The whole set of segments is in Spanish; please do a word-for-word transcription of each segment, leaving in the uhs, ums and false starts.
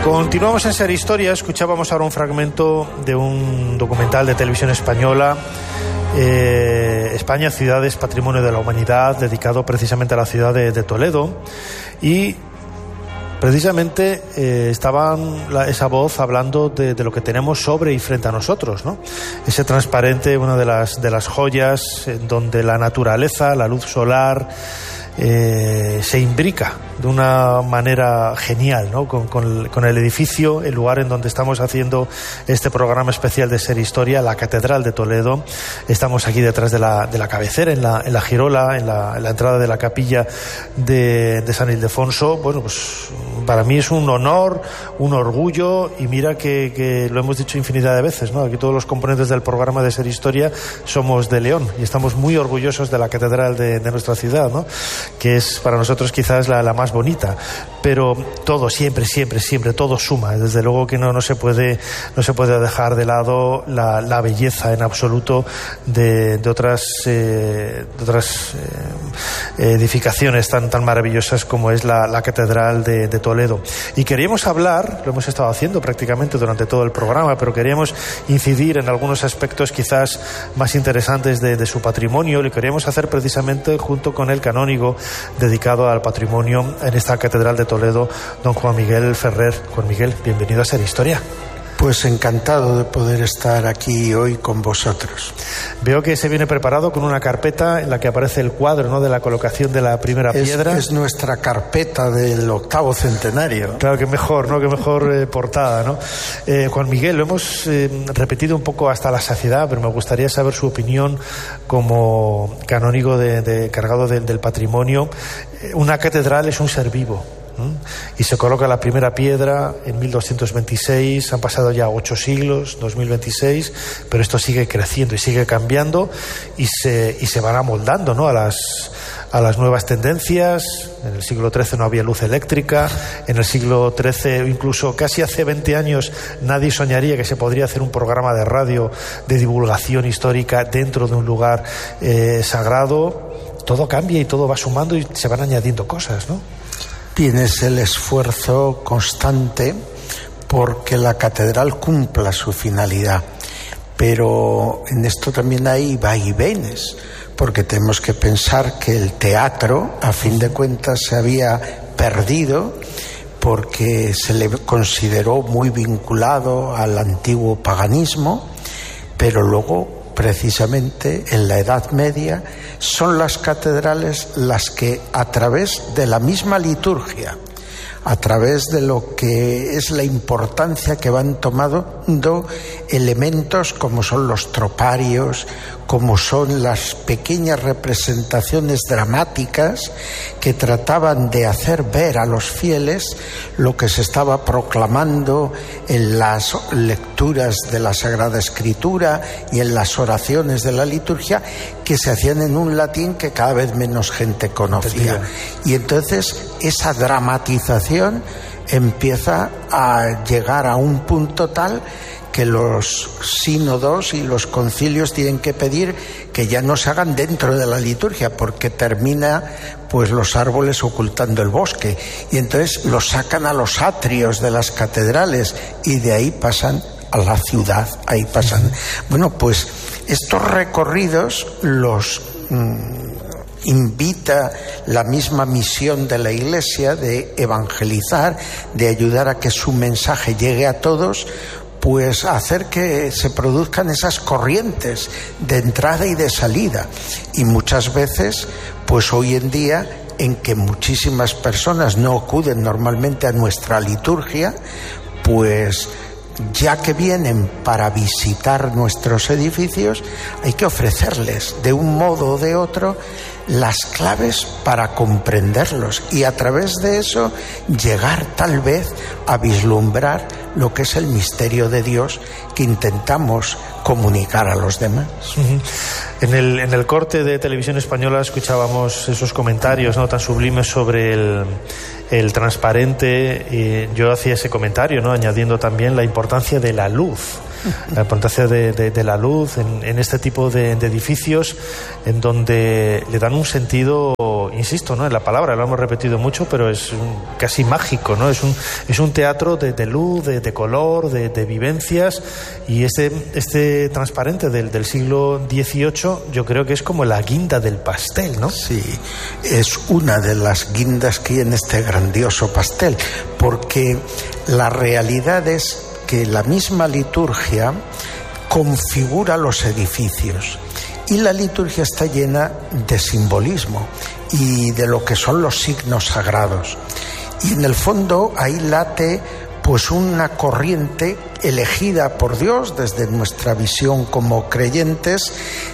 Continuamos en Ser Historia. Escuchábamos ahora un fragmento de un documental de televisión española, eh, España, Ciudades, Patrimonio de la Humanidad, dedicado precisamente a la ciudad de, de Toledo. Y precisamente eh, estaban la, esa voz hablando de, de lo que tenemos sobre y frente a nosotros, ¿no? Ese transparente, una de las, de las joyas en donde la naturaleza, la luz solar, Eh, se imbrica de una manera genial, ¿no? con, con, con el edificio, el lugar en donde estamos haciendo este programa especial de Ser Historia, la Catedral de Toledo. Estamos aquí detrás de la, de la cabecera, en la, en la girola, en la, en la entrada de la capilla de, de San Ildefonso. Bueno, pues para mí es un honor, un orgullo, y mira que, que lo hemos dicho infinidad de veces, ¿no? Aquí todos los componentes del programa de Ser Historia somos de León y estamos muy orgullosos de la catedral de, de nuestra ciudad, ¿no? Que es para nosotros quizás la, la más bonita, pero todo, siempre, siempre, siempre, todo suma. Desde luego que no, no se puede, no se puede dejar de lado la, la belleza en absoluto de, de otras, eh, de otras eh, edificaciones tan, tan maravillosas como es la, la Catedral de, de Toledo. Y queríamos hablar, lo hemos estado haciendo prácticamente durante todo el programa, pero queríamos incidir en algunos aspectos quizás más interesantes de, de su patrimonio. Lo queríamos hacer precisamente junto con el canónigo dedicado al patrimonio en esta Catedral de Toledo, don Juan Miguel Ferrer. Juan Miguel, bienvenido a Ser Historia. Pues encantado de poder estar aquí hoy con vosotros. Veo que se viene preparado con una carpeta en la que aparece el cuadro, ¿no?, de la colocación de la primera es, piedra. Es nuestra carpeta del octavo centenario. Claro, que mejor, ¿no? Que mejor eh, portada, ¿no? Eh, Juan Miguel, lo hemos eh, repetido un poco hasta la saciedad, pero me gustaría saber su opinión como canónigo de, de, cargado de, del patrimonio. Eh, una catedral es un ser vivo. Y se coloca la primera piedra en mil doscientos veintiséis, han pasado ya ocho siglos, dos mil veintiséis, pero esto sigue creciendo y sigue cambiando y se, y se van amoldando, ¿no?, a las, a las nuevas tendencias. En el siglo trece no había luz eléctrica, en el siglo trece, incluso casi hace veinte años, nadie soñaría que se podría hacer un programa de radio de divulgación histórica dentro de un lugar eh, sagrado. Todo cambia y todo va sumando y se van añadiendo cosas, ¿no? Tienes el esfuerzo constante porque la catedral cumpla su finalidad, pero en esto también hay vaivenes, porque tenemos que pensar que el teatro, a fin de cuentas, se había perdido porque se le consideró muy vinculado al antiguo paganismo, pero luego, precisamente en la Edad Media, son las catedrales las que, a través de la misma liturgia, a través de lo que es la importancia que van tomando elementos como son los troparios, como son las pequeñas representaciones dramáticas que trataban de hacer ver a los fieles lo que se estaba proclamando en las lecturas de la Sagrada Escritura y en las oraciones de la liturgia, que se hacían en un latín que cada vez menos gente conocía. Y entonces esa dramatización empieza a llegar a un punto tal que los sínodos y los concilios tienen que pedir que ya no se hagan dentro de la liturgia, porque termina pues los árboles ocultando el bosque, y entonces los sacan a los atrios de las catedrales y de ahí pasan a la ciudad, ahí pasan. Bueno, pues estos recorridos los mmm, invita la misma misión de la Iglesia de evangelizar, de ayudar a que su mensaje llegue a todos, pues hacer que se produzcan esas corrientes de entrada y de salida. Y muchas veces, pues hoy en día, en que muchísimas personas no acuden normalmente a nuestra liturgia, pues ya que vienen para visitar nuestros edificios, hay que ofrecerles de un modo o de otro las claves para comprenderlos y a través de eso llegar tal vez a vislumbrar lo que es el misterio de Dios que intentamos comunicar a los demás. Uh-huh. En el, en el corte de Televisión Española escuchábamos esos comentarios, ¿no?, tan sublimes sobre el, el transparente, y yo hacía ese comentario, ¿no?, añadiendo también la importancia de la luz. la importancia de, de, de la luz en, en este tipo de, de edificios, en donde le dan un sentido, insisto, ¿no?, en la palabra, lo hemos repetido mucho, pero es un, casi mágico, ¿no? Es un, es un teatro de, de luz, de, de color, de, de vivencias, y este, este transparente del, del siglo dieciocho yo creo que es como la guinda del pastel, ¿no? Sí, es una de las guindas que hay en este grandioso pastel, porque la realidad es que la misma liturgia configura los edificios, y la liturgia está llena de simbolismo y de lo que son los signos sagrados, y en el fondo ahí late pues una corriente elegida por Dios desde nuestra visión como creyentes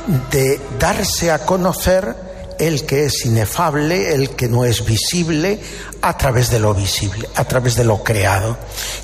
de darse a conocer el que es inefable, el que no es visible, a través de lo visible, a través de lo creado.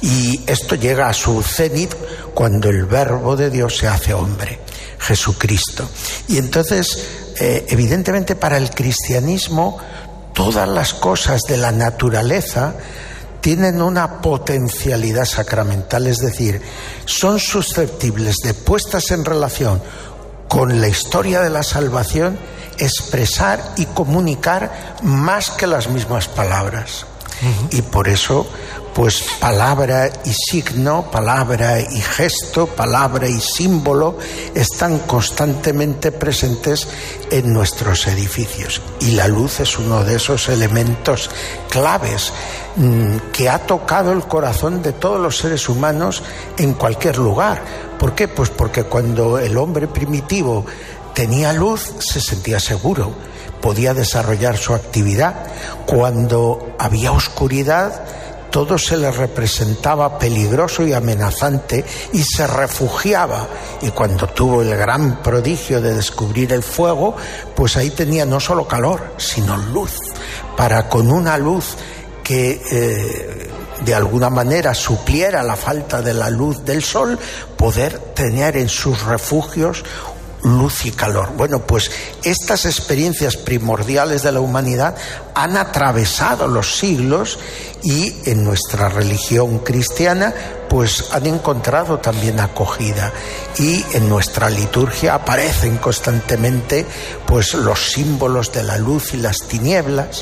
Y esto llega a su cenit cuando el Verbo de Dios se hace hombre, Jesucristo. Y entonces, eh, evidentemente para el cristianismo, todas las cosas de la naturaleza tienen una potencialidad sacramental, es decir, son susceptibles de, puestas en relación con la historia de la salvación, expresar y comunicar más que las mismas palabras. Uh-huh. Y por eso, pues palabra y signo, palabra y gesto, palabra y símbolo están constantemente presentes en nuestros edificios. Y la luz es uno de esos elementos claves mmm, que ha tocado el corazón de todos los seres humanos en cualquier lugar. ¿Por qué? Pues porque cuando el hombre primitivo tenía luz, se sentía seguro, podía desarrollar su actividad. Cuando había oscuridad, todo se le representaba peligroso y amenazante y se refugiaba. Y cuando tuvo el gran prodigio de descubrir el fuego, pues ahí tenía no solo calor, sino luz, para con una luz que eh, de alguna manera supliera la falta de la luz del sol, poder tener en sus refugios luz y calor. Bueno, pues estas experiencias primordiales de la humanidad han atravesado los siglos y en nuestra religión cristiana pues han encontrado también acogida, y en nuestra liturgia aparecen constantemente pues los símbolos de la luz y las tinieblas,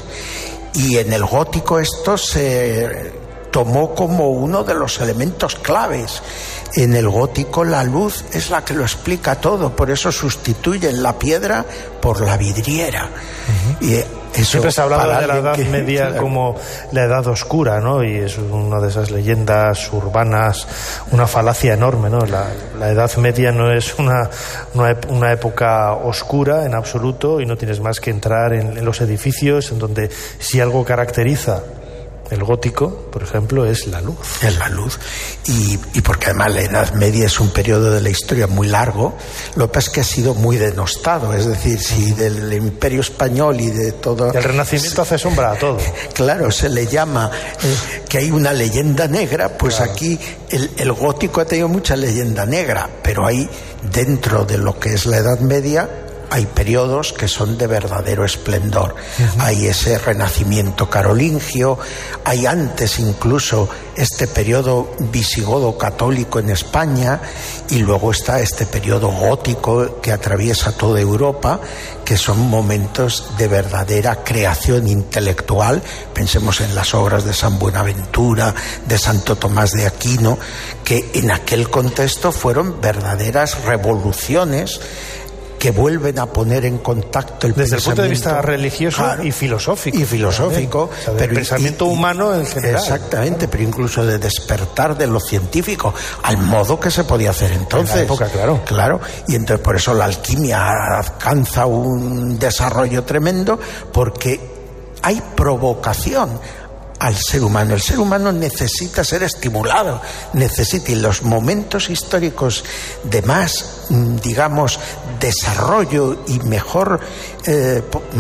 y en el gótico esto se tomó como uno de los elementos claves. En el gótico la luz es la que lo explica todo, por eso sustituyen la piedra por la vidriera. Uh-huh. Y eso, siempre se ha hablado de la Edad que, Media claro, como la Edad Oscura, ¿no? Y es una de esas leyendas urbanas, una falacia enorme, ¿no? La, la Edad Media no es una, una, una época oscura en absoluto, y no tienes más que entrar en, en los edificios, en donde si algo caracteriza el gótico, por ejemplo, es la luz. Es la luz. Y, y porque además la Edad Media es un periodo de la historia muy largo, lo que pasa es que ha sido muy denostado. Es decir, si del Imperio Español y de todo... El Renacimiento hace sombra a todo. Claro, se le llama eh, que hay una leyenda negra, pues claro. Aquí el, el gótico ha tenido mucha leyenda negra, pero ahí, dentro de lo que es la Edad Media, hay periodos que son de verdadero esplendor. Uh-huh. Hay ese renacimiento carolingio, hay antes incluso este periodo visigodo católico en España, y luego está este periodo gótico que atraviesa toda Europa, que son momentos de verdadera creación intelectual. Pensemos en las obras de San Buenaventura, de Santo Tomás de Aquino, que en aquel contexto fueron verdaderas revoluciones que vuelven a poner en contacto el desde pensamiento, el punto de vista religioso, claro, y filosófico. Y filosófico. O sea, pero el pensamiento y, y, humano en general. Exactamente, pero incluso de despertar de lo científico, al modo que se podía hacer entonces. En la época, claro. Claro, y entonces por eso la alquimia alcanza un desarrollo tremendo, porque hay provocación al ser humano. El ser humano necesita ser estimulado, necesita, y los momentos históricos de más, digamos, desarrollo y mejor eh,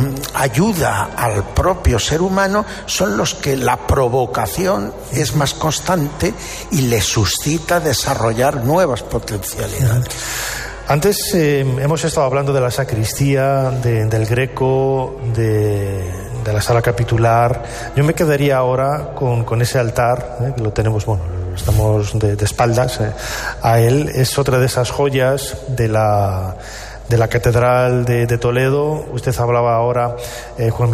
ayuda al propio ser humano son los que la provocación es más constante y le suscita desarrollar nuevas potencialidades. Antes eh, hemos estado hablando de la sacristía, de, del Greco, de, de la sala capitular. Yo me quedaría ahora con, con ese altar, eh, que lo tenemos, bueno, estamos de, de espaldas eh, a él. Es otra de esas joyas de la de la Catedral de, de Toledo. Usted hablaba ahora, eh, Juan